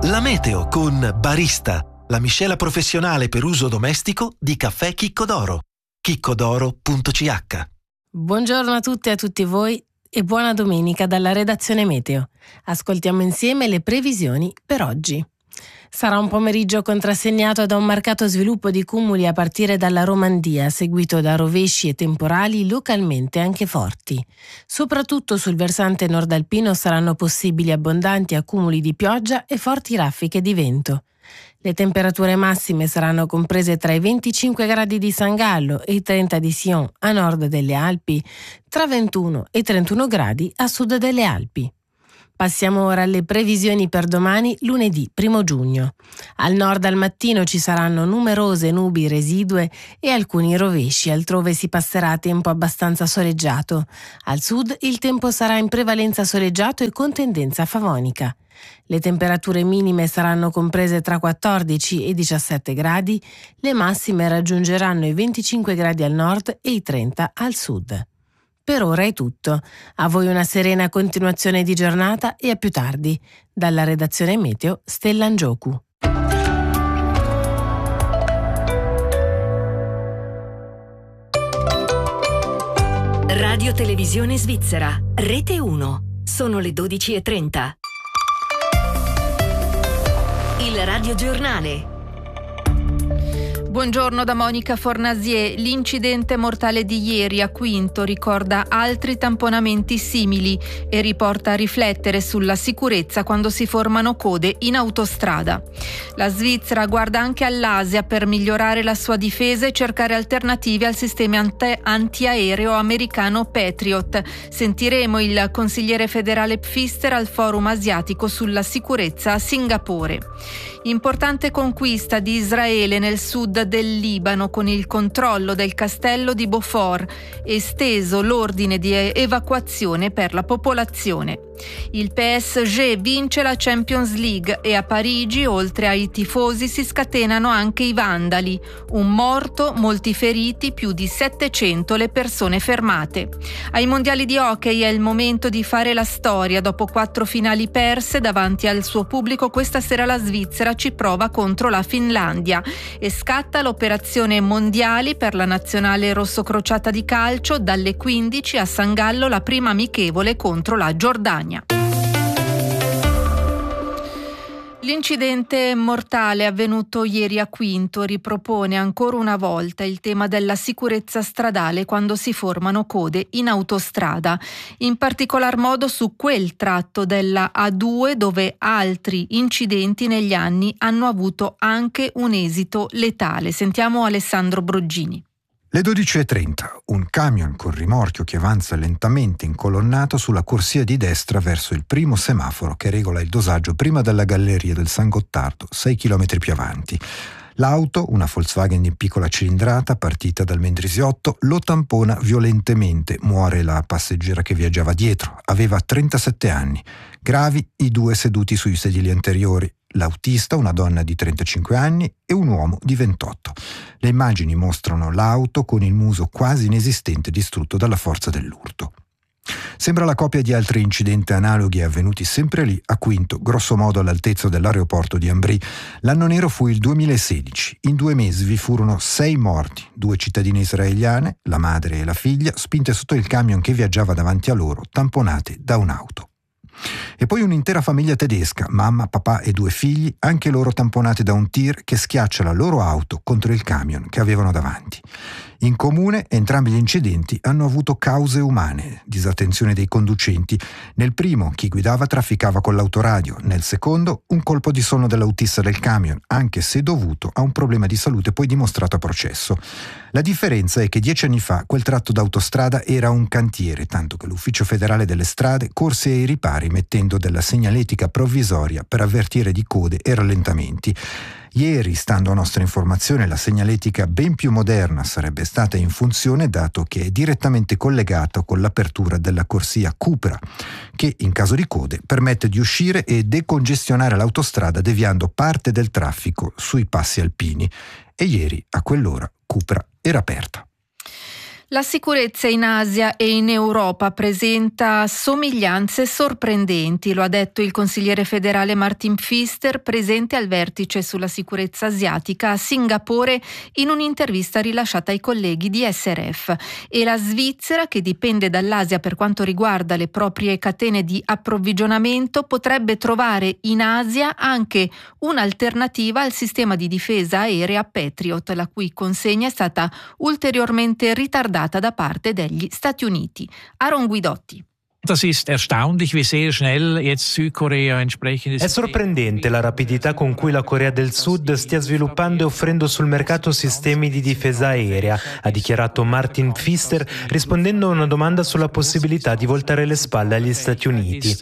La meteo con Barista, la miscela professionale per uso domestico di caffè Chicco d'Oro. chiccodoro.ch. Buongiorno a tutte e a tutti voi e buona domenica dalla redazione Meteo. Ascoltiamo insieme le previsioni per oggi. Sarà un pomeriggio contrassegnato da un marcato sviluppo di cumuli a partire dalla Romandia, seguito da rovesci e temporali localmente anche forti. Soprattutto sul versante nordalpino saranno possibili abbondanti accumuli di pioggia e forti raffiche di vento. Le temperature massime saranno comprese tra i 25 gradi di San Gallo e i 30 di Sion a nord delle Alpi, tra 21 e 31 gradi a sud delle Alpi. Passiamo ora alle previsioni per domani, lunedì 1 giugno. Al nord al mattino ci saranno numerose nubi residue e alcuni rovesci, altrove si passerà a tempo abbastanza soleggiato. Al sud il tempo sarà in prevalenza soleggiato e con tendenza favonica. Le temperature minime saranno comprese tra 14 e 17 gradi, le massime raggiungeranno i 25 gradi al nord e i 30 al sud. Per ora è tutto. A voi una serena continuazione di giornata e a più tardi. Dalla redazione Meteo, Stella Angiocu. Radio Televisione Svizzera, Rete 1. Sono le 12:30. Il Radio Giornale. Buongiorno da Monica Fornasier. L'incidente mortale di ieri a Quinto ricorda altri tamponamenti simili e riporta a riflettere sulla sicurezza quando si formano code in autostrada. La Svizzera guarda anche all'Asia per migliorare la sua difesa e cercare alternative al sistema antiaereo americano Patriot. Sentiremo il consigliere federale Pfister al Forum asiatico sulla sicurezza a Singapore. Importante conquista di Israele nel sud del Libano con il controllo del castello di Beaufort, esteso l'ordine di evacuazione per la popolazione. Il PSG vince la Champions League e a Parigi, oltre ai tifosi, si scatenano anche i vandali. Un morto, molti feriti, più di 700 le persone fermate. Ai mondiali di hockey è il momento di fare la storia. Dopo 4 finali perse davanti al suo pubblico, questa sera la Svizzera ci prova contro la Finlandia e scatta l'operazione mondiali per la nazionale rossocrociata di calcio. Dalle 15 a San Gallo la prima amichevole contro la Giordania. L'incidente mortale avvenuto ieri a Quinto ripropone ancora una volta il tema della sicurezza stradale quando si formano code in autostrada, in particolar modo su quel tratto della A2 dove altri incidenti negli anni hanno avuto anche un esito letale. Sentiamo Alessandro Broggini. Le 12:30, un camion con rimorchio che avanza lentamente incolonnato sulla corsia di destra verso il primo semaforo che regola il dosaggio prima della galleria del San Gottardo, 6 chilometri più avanti. L'auto, una Volkswagen di piccola cilindrata partita dal Mendrisiotto, lo tampona violentemente. Muore la passeggera che viaggiava dietro. Aveva 37 anni. Gravi i 2 seduti sui sedili anteriori. L'autista, una donna di 35 anni e un uomo di 28. Le immagini mostrano l'auto con il muso quasi inesistente distrutto dalla forza dell'urto. Sembra la copia di altri incidenti analoghi avvenuti sempre lì, a Quinto, grosso modo all'altezza dell'aeroporto di Ambri. L'anno nero fu il 2016. In 2 mesi vi furono 6 morti, 2 cittadine israeliane, la madre e la figlia, spinte sotto il camion che viaggiava davanti a loro, tamponate da un'auto. E poi un'intera famiglia tedesca, mamma, papà e 2 figli, anche loro tamponati da un tir che schiaccia la loro auto contro il camion che avevano davanti. In comune, entrambi gli incidenti hanno avuto cause umane, disattenzione dei conducenti. Nel primo, chi guidava trafficava con l'autoradio, nel secondo, un colpo di sonno dell'autista del camion, anche se dovuto a un problema di salute poi dimostrato a processo. La differenza è che 10 anni fa quel tratto d'autostrada era un cantiere, tanto che l'Ufficio Federale delle Strade corse ai ripari mettendo della segnaletica provvisoria per avvertire di code e rallentamenti. Ieri, stando a nostra informazione, la segnaletica ben più moderna sarebbe stata in funzione, dato che è direttamente collegata con l'apertura della corsia Cupra, che in caso di code permette di uscire e decongestionare l'autostrada deviando parte del traffico sui passi alpini. E ieri, a quell'ora, Cupra era aperta. La sicurezza in Asia e in Europa presenta somiglianze sorprendenti, lo ha detto il consigliere federale Martin Pfister, presente al vertice sulla sicurezza asiatica a Singapore in un'intervista rilasciata ai colleghi di SRF. E la Svizzera, che dipende dall'Asia per quanto riguarda le proprie catene di approvvigionamento, potrebbe trovare in Asia anche un'alternativa al sistema di difesa aerea Patriot, la cui consegna è stata ulteriormente ritardata da parte degli Stati Uniti. Aaron Guidotti. È sorprendente la rapidità con cui la Corea del Sud stia sviluppando e offrendo sul mercato sistemi di difesa aerea, ha dichiarato Martin Pfister rispondendo a una domanda sulla possibilità di voltare le spalle agli Stati Uniti.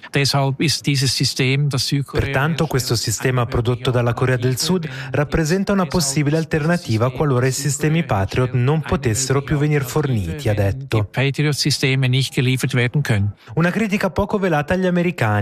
Pertanto questo sistema prodotto dalla Corea del Sud rappresenta una possibile alternativa qualora i sistemi Patriot non potessero più venir forniti, ha detto. Una critica poco velata agli americani.